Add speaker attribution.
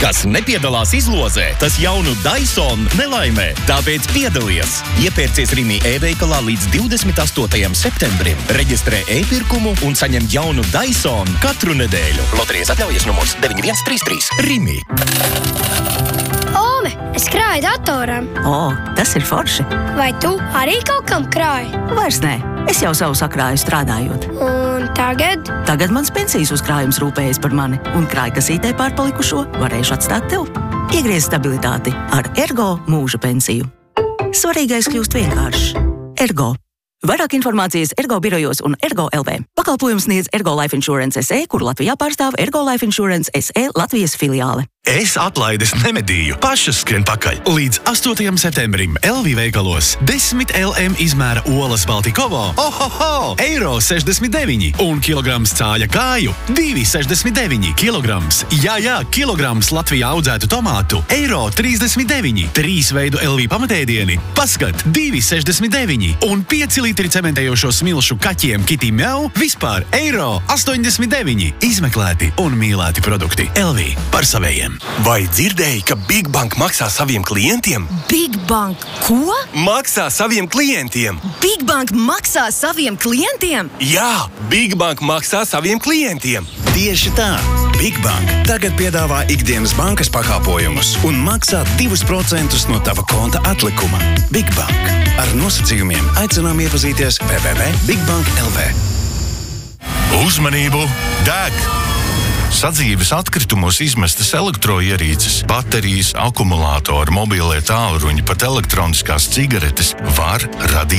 Speaker 1: Kas nepiedalās izlozē, tas jaunu Dyson nelaimē. Tāpēc piedalies! Iepērcies Rimi e-veikalā līdz 28. septembrim. Reģistrē e-pirkumu un saņem jaunu Dyson katru nedēļu. Loterijas atļaujas numurs 9133. Rimi.
Speaker 2: Ome, es krāju datoram.
Speaker 3: Tas ir forši.
Speaker 2: Vai tu arī kaut kam krāji?
Speaker 3: Vairs nē, es jau savu sakrāju strādājot.
Speaker 2: Un tagad?
Speaker 3: Tagad mans pensijas uzkrājums rūpējas par mani, un krājkasītē pārpalikušo varēšu atstāt tev. Iegriez stabilitāti ar Ergo mūža pensiju. Svarīgais kļūst vienkāršs. Ergo. Vairāk informācijas Ergo birojos un Ergo LV. Pakalpojums sniedz Ergo Life Insurance SE, kur Latvijā pārstāv Ergo Life Insurance SE Latvijas filiāle.
Speaker 4: Es atlaides nemedīju, pašas skrien pakaļ. Līdz 8. septembrim LV veikalos 10 LM izmēra olas Baltikovo €69 un kilograms cāļa kāju 2,69 kilograms. Jā, kilograms Latvijā audzētu tomātu €39. 3 veidu LV pamatēdieni paskat 2,69 un 5 litri cementējošo smilšu kaķiem Kitty Meow vispār €89. Izmeklēti un mīlēti produkti. LV par savējiem.
Speaker 5: Vai dzirdēji, ka Big Bank maksā saviem klientiem?
Speaker 3: Big Bank ko?
Speaker 5: Maksā saviem klientiem!
Speaker 3: Big Bank maksā saviem klientiem?
Speaker 5: Jā, Big Bank maksā saviem klientiem!
Speaker 6: Tieši tā! Big Bank tagad piedāvā ikdienas bankas pakāpojumus un maksā 2% no tava konta atlikuma. Big Bank. Ar nosacījumiem aicinām iepazīties www.bigbank.lv.
Speaker 4: Uzmanību! Deg! Sadzīves atkritumos izmestas elektroierīces, baterijas, akumulātori, mobilie tālruņi, pat elektroniskās cigaretes var radīt